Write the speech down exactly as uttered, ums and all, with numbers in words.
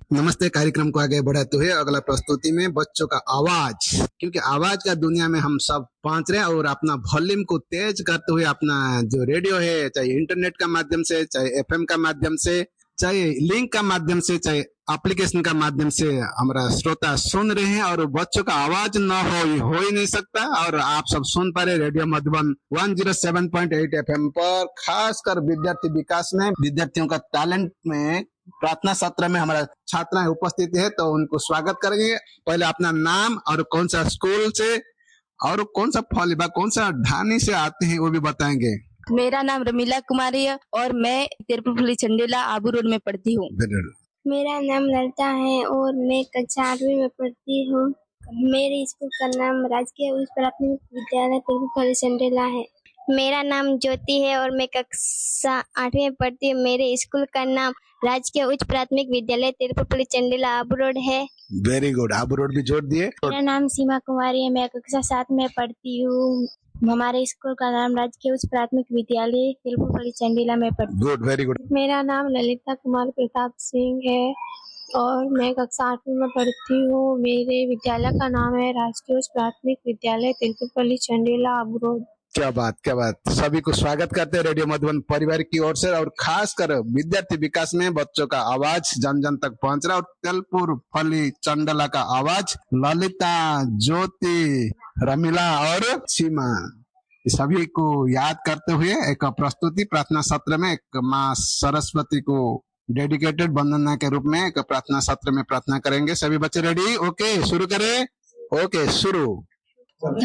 नमस्ते। कार्यक्रम को आगे बढ़ाते हुए अगला प्रस्तुति में बच्चों का आवाज, क्योंकि आवाज का दुनिया में हम सब पहुंच रहे हैं और अपना वॉल्यूम को तेज करते हुए अपना जो रेडियो है, चाहे इंटरनेट का माध्यम से, चाहे एफएम का माध्यम से, चाहे लिंक का माध्यम से, चाहे एप्लीकेशन का माध्यम से हमारा श्रोता सुन रहे हैं। और बच्चों का आवाज न हो हो ही नहीं सकता। और आप सब सुन पा रहे रेडियो मधुबन एक सौ सात पॉइंट आठ एफएम पर, खासकर विद्यार्थी विकास में विद्यार्थियों का टैलेंट में प्रार्थना सत्र में हमारा छात्राएं उपस्थित है, तो उनको स्वागत करेंगे। पहले अपना नाम और कौन सा स्कूल से और कौन सा फॉलीबा कौन सा ढानी से आते हैं वो भी बताएंगे। मेरा नाम रमीला कुमारी है और मैं तिरुपति चंडेला आबू रोड में पढ़ती हूँ। मेरा नाम ललिता है और मैं कक्षा आठवीं में पढ़ती हूँ। मेरे स्कूल का नाम राजकीय उच्च प्राथमिक विद्यालय तिरुपति चंडेला है। मेरा नाम ज्योति है और मैं कक्षा आठवीं में पढ़ती हूँ। मेरे स्कूल का नाम राजकीय उच्च प्राथमिक विद्यालय तिरुपति चंडेला आबू रोड है। वेरी गुड, आबू रोड भी जोड़ दिए। मेरा नाम सीमा कुमारी है, मैं कक्षा सात में पढ़ती हूँ। हमारे स्कूल का नाम राजकीय उच्च प्राथमिक विद्यालय तिरुपति चंडेला में पढ़ती हूँ। Good, very good. मेरा नाम ललिता कुमार प्रताप सिंह है और मैं कक्षा आठवीं में पढ़ती हूँ। मेरे विद्यालय का नाम है राजकीय उच्च प्राथमिक विद्यालय तिरुपति चंडेला आबू रोड। क्या बात क्या बात। सभी को स्वागत करते हैं रेडियो मधुबन परिवार की ओर से। और खासकर विद्यार्थी विकास में बच्चों का आवाज जन जन तक पहुंच रहा है। और तेलपुर फली चंडला का आवाज ललिता, ज्योति, रमीला और सीमा, सभी को याद करते हुए एक प्रस्तुति प्रार्थना सत्र में एक माँ सरस्वती को डेडिकेटेड वंदना के रूप में एक प्रार्थना सत्र में प्रार्थना करेंगे। सभी बच्चे रेडी? ओके, शुरू करें। ओके, शुरू।